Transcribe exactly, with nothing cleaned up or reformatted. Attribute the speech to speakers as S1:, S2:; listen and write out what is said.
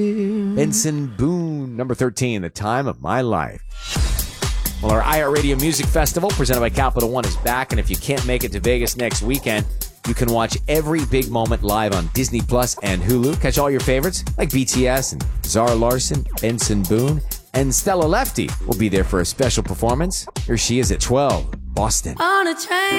S1: Benson Boone, number thirteen, The Time of My Life. Well, our iHeartRadio Music Festival, presented by Capital One, is back, and if you can't make it to Vegas next weekend, you can watch every big moment live on Disney Plus and Hulu. Catch all your favorites, like B T S and Zara Larsson, Benson Boone, and Stella Lefty will be there for a special performance. Here she is at twelve, Boston.
S2: On a train.